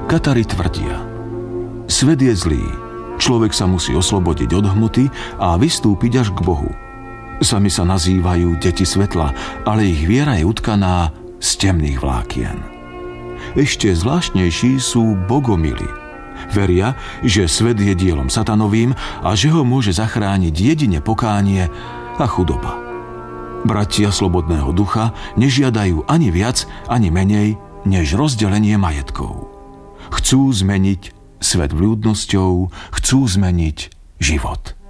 Katary tvrdia: svet je zlý, človek sa musí oslobodiť od hmoty a vystúpiť až k Bohu. Sami sa nazývajú deti svetla, ale ich viera je utkaná z temných vlákien. Ešte zvláštnejší sú bogomili. Veria, že svet je dielom satanovým a že ho môže zachrániť jedine pokánie a chudoba. Bratia slobodného ducha nežiadajú ani viac, ani menej, než rozdelenie majetkov. Chcú zmeniť svet vľúdnosťou, chcú zmeniť život.